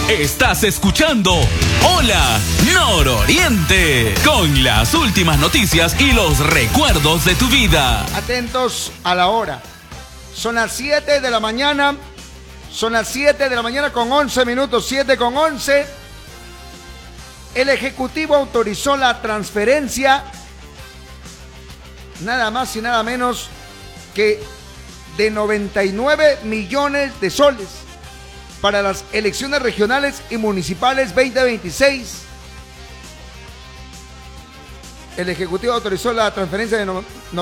Estás escuchando Hola Nororiente, con las últimas noticias y los recuerdos de tu vida. Atentos a la hora. Son las 7 de la mañana. Son las 7 de la mañana con 11 minutos. 7 con 11. El Ejecutivo autorizó la transferencia nada más y nada menos que de 99 millones de soles para las elecciones regionales y municipales 2026. El Ejecutivo autorizó la transferencia de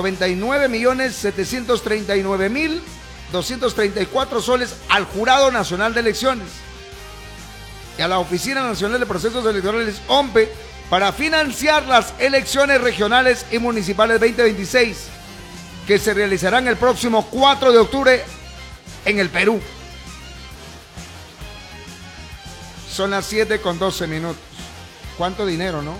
99.739.234 soles al Jurado Nacional de Elecciones y a la Oficina Nacional de Procesos Electorales, OMPE, para financiar las elecciones regionales y municipales 2026, que se realizarán el próximo 4 de octubre en el Perú. Son las 7 con 12 minutos. ¿Cuánto dinero, no?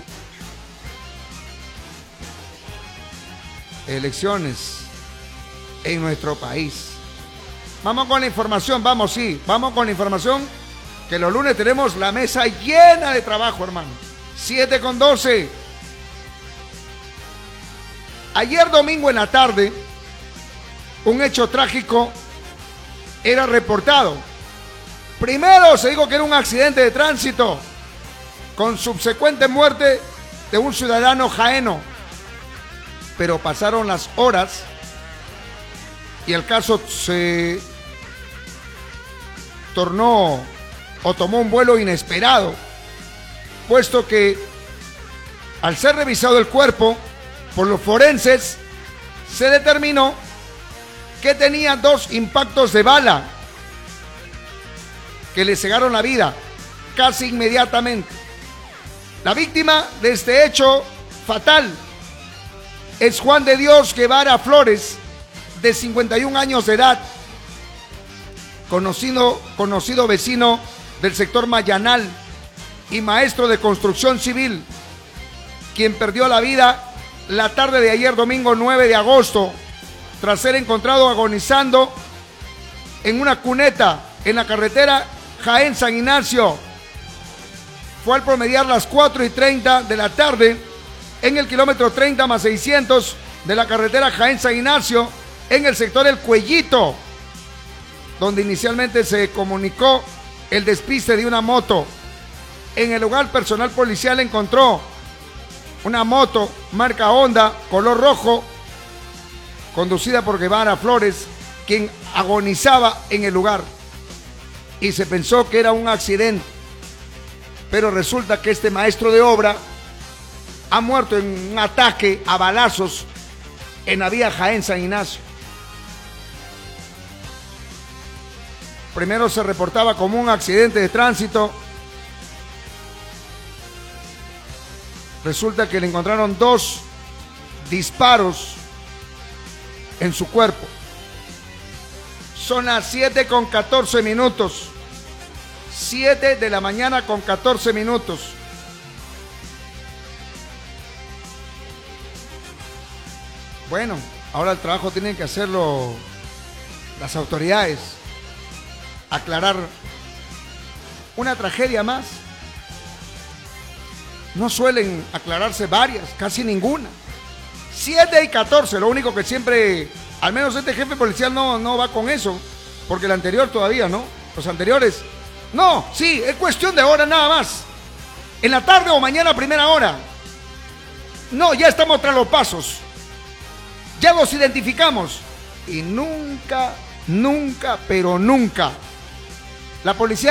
Elecciones en nuestro país. Vamos con la información, vamos con la información, que los lunes tenemos la mesa llena de trabajo, hermano. 7 con 12. Ayer domingo en la tarde, un hecho trágico era reportado. Primero se dijo que era un accidente de tránsito con subsecuente muerte de un ciudadano jaeno. Pero pasaron las horas y el caso se tornó o tomó un vuelo inesperado, puesto que al ser revisado el cuerpo por los forenses, se determinó que tenía 2 impactos de bala que le cegaron la vida casi inmediatamente. La víctima de este hecho fatal es Juan de Dios Guevara Flores, de 51 años de edad, conocido vecino del sector Mayanal y maestro de construcción civil, quien perdió la vida la tarde de ayer domingo 9 de agosto tras ser encontrado agonizando en una cuneta en la carretera Jaén-San Ignacio. Fue al promediar las 4:30 de la tarde en el kilómetro 30 más 600 de la carretera Jaén-San Ignacio, en el sector El Cuellito, donde inicialmente se comunicó el despiste de una moto. En el lugar, personal policial encontró una moto marca Honda, color rojo, conducida por Guevara Flores, quien agonizaba en el lugar, y se pensó que era un accidente, pero resulta que este maestro de obra ha muerto en un ataque a balazos en la vía Jaén-San Ignacio. Primero se reportaba como un accidente de tránsito. Resulta que le encontraron 2 disparos en su cuerpo. Son las 7 con 14 minutos. 7 de la mañana con 14 minutos. Bueno, ahora el trabajo tienen que hacerlo las autoridades. Aclarar una tragedia más. No suelen aclararse varias, casi ninguna. 7 y 14, lo único que siempre, al menos este jefe policial no va con eso, porque el anterior todavía, ¿no? Los anteriores, no, sí, es cuestión de hora nada más. En la tarde o mañana a primera hora. No, ya estamos tras los pasos. Ya los identificamos. Y nunca, pero nunca, la policía